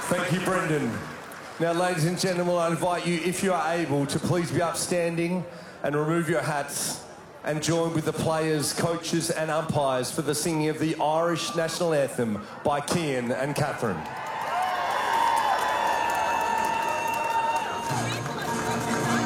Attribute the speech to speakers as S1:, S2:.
S1: Thank you, Brendan. Now, ladies and gentlemen, I invite you, if you are able, to please be upstanding and remove your hats and join with the players, coaches and umpires for the singing of the Irish National Anthem by Cian and Catherine.